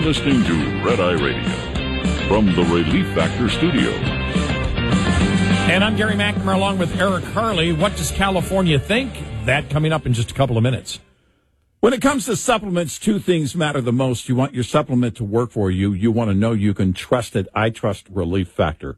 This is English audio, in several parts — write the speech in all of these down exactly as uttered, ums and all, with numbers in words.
listening to Red Eye Radio from the Relief Factor Studios. And I'm Gary McNamara along with Eric Harley. What does California think? That coming up in just a couple of minutes. When it comes to supplements, two things matter the most. You want your supplement to work for you. You want to know you can trust it. I trust Relief Factor.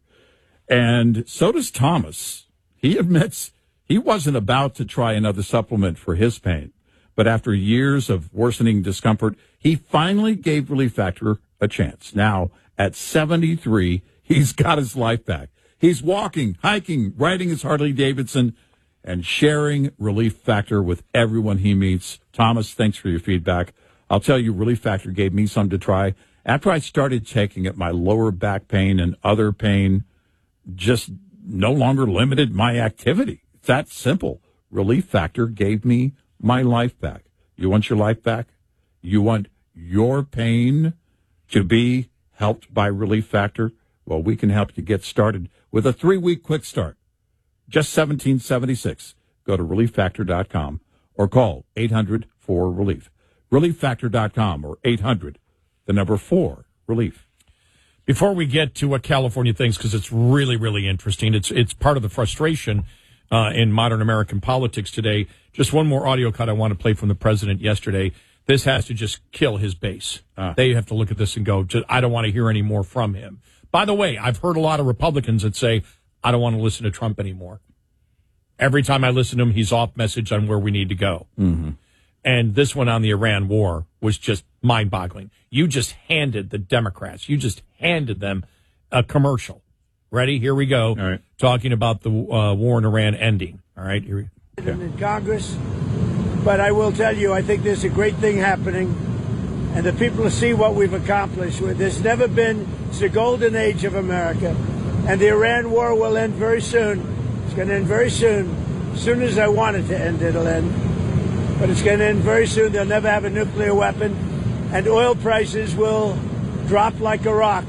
And so does Thomas. He admits he wasn't about to try another supplement for his pain. But after years of worsening discomfort, he finally gave Relief Factor a chance. Now, at seventy-three, he's got his life back. He's walking, hiking, riding his Harley Davidson, and sharing Relief Factor with everyone he meets. Thomas, thanks for your feedback. I'll tell you, Relief Factor gave me some to try. After I started taking it, my lower back pain and other pain just no longer limited my activity. It's that simple. Relief Factor gave me my life back. You want your life back? You want your pain to be helped by Relief Factor? Well, we can help you get started with a three-week quick start. Just seventeen seventy-six. Go to relief factor dot com or call eight hundred four relief. relief factor dot com or eight hundred, the number four, relief. Before we get to what California thinks, because it's really, really interesting, it's it's part of the frustration uh, in modern American politics today. Just one more audio cut I want to play from the president yesterday. This has to just kill his base. Uh, they have to look at this and go, I don't want to hear any more from him. By the way, I've heard a lot of Republicans that say, I don't want to listen to Trump anymore. Every time I listen to him, he's off message on where we need to go. Mm-hmm. And this one on the Iran war was just mind-boggling. You just handed the Democrats, you just handed them a commercial. Ready? Here we go. All right. Talking about the uh, war in Iran ending. All right. Here we Okay. In Congress, but I will tell you, I think there's a great thing happening, and the people see what we've accomplished. There's never been, it's the golden age of America, and the Iran war will end very soon. It's going to end very soon. As soon as I want it to end, it'll end. But it's going to end very soon. They'll never have a nuclear weapon, and oil prices will drop like a rock.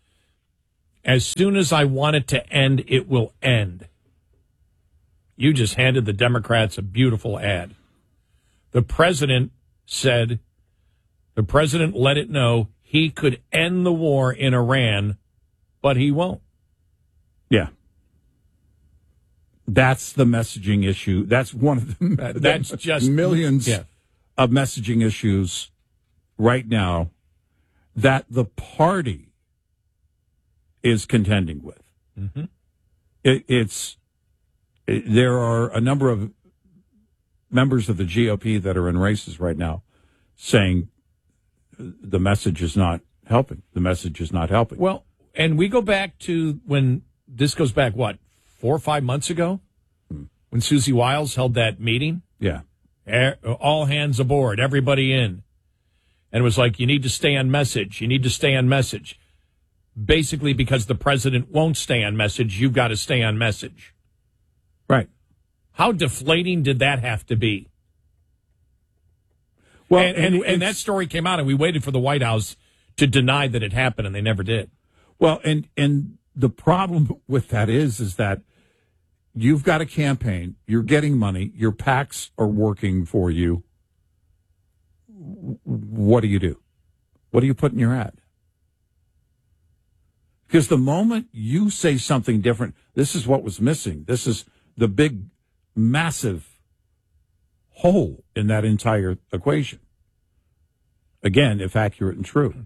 As soon as I want it to end, it will end. You just handed the Democrats a beautiful ad. The president said, the president let it know he could end the war in Iran, but he won't. Yeah. That's the messaging issue. That's one of the That's just millions yeah. of messaging issues right now that the party is contending with. Mm-hmm. It, it's it, there are a number of members of the G O P that are in races right now saying the message is not helping. The message is not helping. Well, and we go back to when this goes back, what, four or five months ago? Hmm. When Susie Wiles held that meeting? Yeah. All hands aboard, everybody in. And it was like, you need to stay on message. You need to stay on message. Basically, because the president won't stay on message, you've got to stay on message. Right. How deflating did that have to be? Well, and, and, and that story came out, and we waited for the White House to deny that it happened, and they never did. Well, and and the problem with that is, is that you've got a campaign, you're getting money, your PACs are working for you. What do you do? What do you put in your ad? Because the moment you say something different, this is what was missing. This is the big, massive hole in that entire equation. Again, if accurate and true.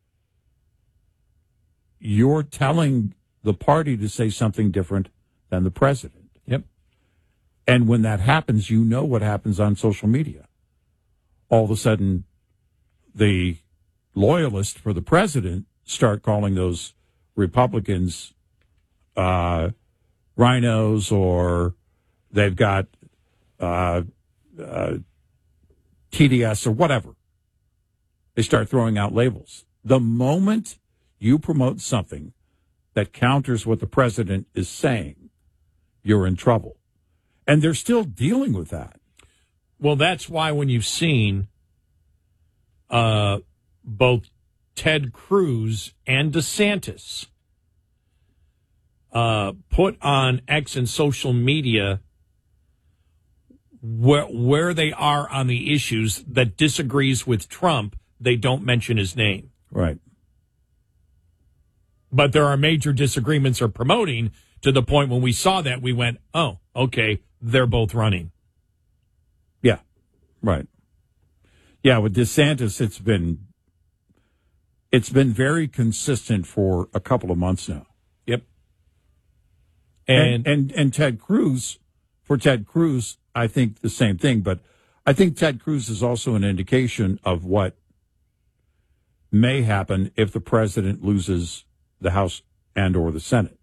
You're telling the party to say something different than the president. Yep. And when that happens, you know what happens on social media. All of a sudden, the loyalists for the president start calling those Republicans uh, rhinos, or they've got uh, uh, T D S or whatever. They start throwing out labels. The moment you promote something that counters what the president is saying, you're in trouble. And they're still dealing with that. Well, that's why when you've seen uh, both Ted Cruz and DeSantis uh, put on X and social media where, where they are on the issues that disagrees with Trump, they don't mention his name. Right. But there are major disagreements or promoting to the point when we saw that we went, oh, okay, they're both running. Yeah. Right. Yeah, with DeSantis, it's been it's been very consistent for a couple of months now. Yep. And and and, and Ted Cruz, for Ted Cruz, I think the same thing. But I think Ted Cruz is also an indication of what may happen if the president loses the House and or the Senate.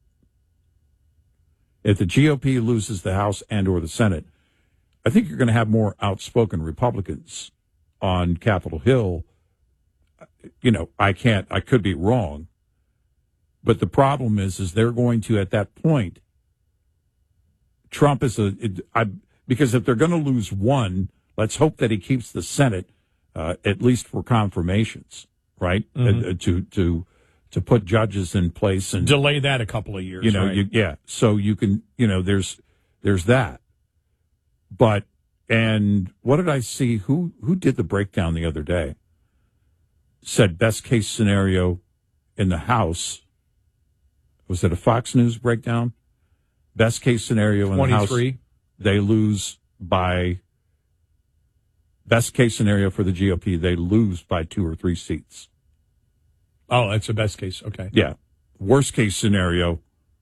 If the G O P loses the House and or the Senate, I think you're going to have more outspoken Republicans on Capitol Hill. You know, I can't, I could be wrong, but the problem is, is they're going to, at that point, Trump is a, it, I, because if they're going to lose one, let's hope that he keeps the Senate, uh, at least for confirmations, right? Mm-hmm. Uh, to, to, to put judges in place and delay that a couple of years. You know, right? you, yeah. So you can, you know, there's, there's that. But, and what did I see? Who, who did the breakdown the other day? Said best case scenario in the House. Was it a Fox News breakdown? Best case scenario in the House. They lose by, best case scenario for the G O P, they lose by two or three seats. Oh, that's the best case. Okay. Yeah. Worst case scenario,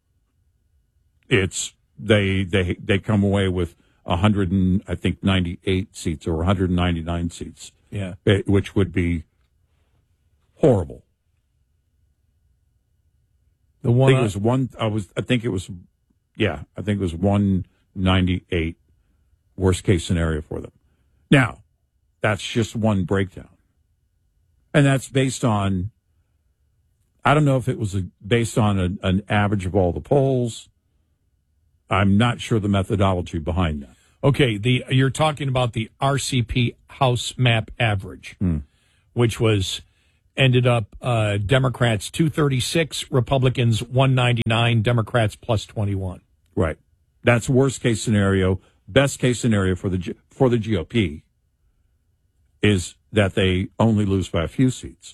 it's they they they come away with one hundred and I think ninety-eight seats or one hundred ninety-nine seats. Yeah. Which would be horrible. The one I think it was one I was I think it was yeah, I think it was one ninety-eight worst case scenario for them. Now, that's just one breakdown. And that's based on I don't know if it was a, based on a, an average of all the polls. I'm not sure the methodology behind that. Okay, the you're talking about the R C P House map average, mm. which was ended up uh, Democrats two thirty-six, Republicans one ninety-nine, Democrats plus twenty-one. Right. That's worst case scenario. Best case scenario for the for the G O P is that they only lose by a few seats.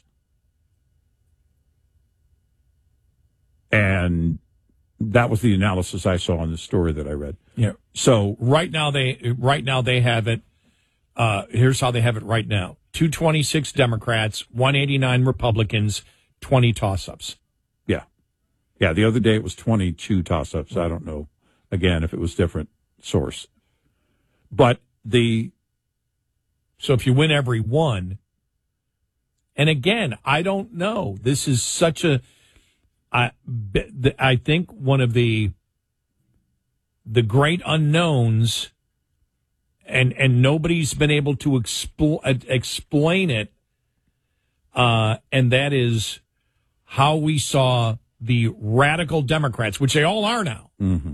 And that was the analysis I saw in the story that I read. Yeah. So right now they right now they have it. Uh, here's how they have it right now: two twenty-six Democrats, one eighty-nine Republicans, twenty toss-ups. Yeah, yeah. The other day it was twenty-two toss-ups. I don't know. Again, if it was different source, but the so if you win every one, and again, I don't know. This is such a. I, I think one of the the great unknowns, and and nobody's been able to expl- explain it, uh, and that is how we saw the radical Democrats, which they all are now, mm-hmm.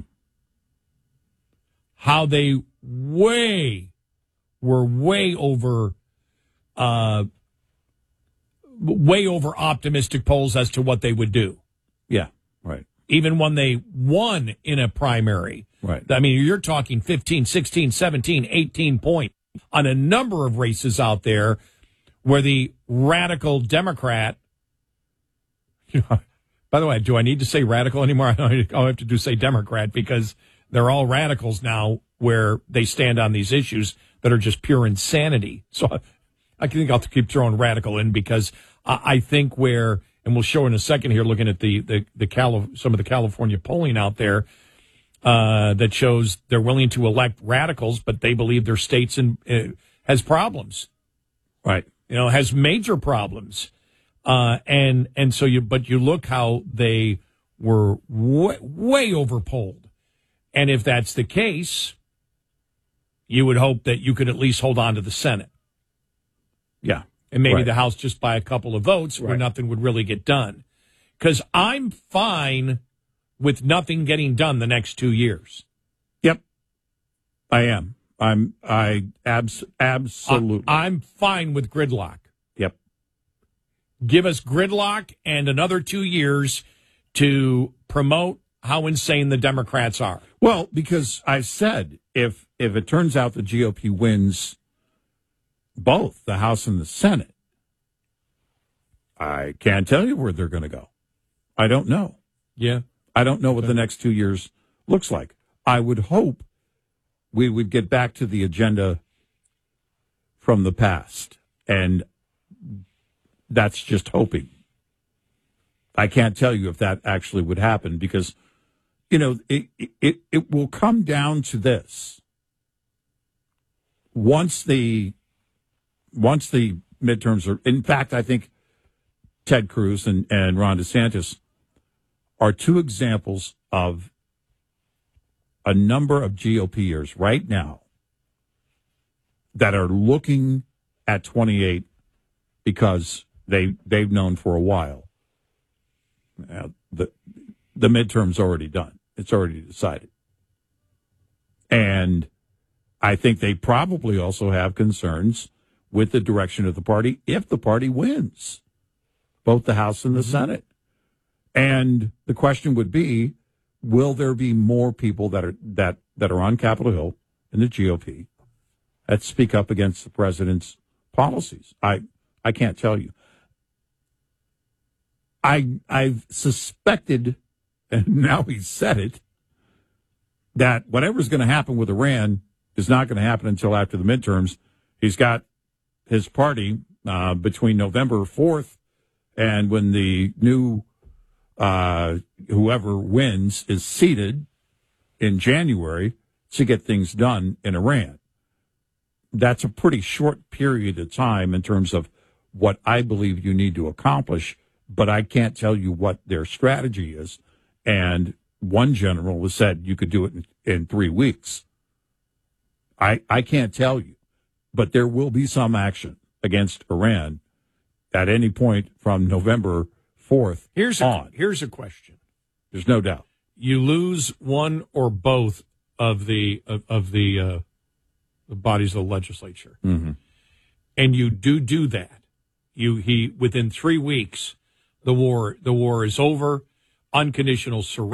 how they way were way over, uh, way over optimistic polls as to what they would do. Yeah, right. Even when they won in a primary. Right. I mean, you're talking fifteen, sixteen, seventeen, eighteen points on a number of races out there where the radical Democrat, you know, by the way, do I need to say radical anymore? I don't have to do say Democrat because they're all radicals now where they stand on these issues that are just pure insanity. So I think I'll keep throwing radical in because I think where, and we'll show in a second here, looking at the the, the Cali- some of the California polling out there uh, that shows they're willing to elect radicals, but they believe their states in, uh, has problems, right? You know, has major problems, uh, and and so you, but you look how they were way, way overpolled, and if that's the case, you would hope that you could at least hold on to the Senate. Yeah. And maybe right. the House just by a couple of votes right. where nothing would really get done. Because I'm fine with nothing getting done the next two years. Yep. I am. I'm, I abs- absolutely. I, I'm fine with gridlock. Yep. Give us gridlock and another two years to promote how insane the Democrats are. Well, because I said if if it turns out the G O P wins both the House and the Senate, I can't tell you where they're going to go. I don't know. Yeah. I don't know what the next two years looks like. I would hope we would get back to the agenda from the past, and that's just hoping. I can't tell you if that actually would happen because, you know, it it, it will come down to this. Once the once the midterms are, in fact, I think Ted Cruz and, and Ron DeSantis are two examples of a number of G O Pers right now that are looking at twenty-eight because they they've known for a while. Uh, the the midterm's already done. It's already decided. And I think they probably also have concerns with the direction of the party if the party wins both the House and the mm-hmm. Senate. And the question would be, will there be more people that are that, that are on Capitol Hill in the G O P that speak up against the president's policies? I I can't tell you. I I've suspected, and now he said it, that whatever's going to happen with Iran is not going to happen until after the midterms. He's got his party uh, between November fourth and when the new uh, whoever wins is seated in January to get things done in Iran. That's a pretty short period of time in terms of what I believe you need to accomplish, but I can't tell you what their strategy is. And one general has said you could do it in, in three weeks. I I can't tell you, but there will be some action against Iran at any point from November fourth here's a, on. Here's a question. There's no doubt. You lose one or both of the of, of the, uh, the bodies of the legislature, mm-hmm. and you do do that. You he within three weeks, the war the war is over. Unconditional surrender.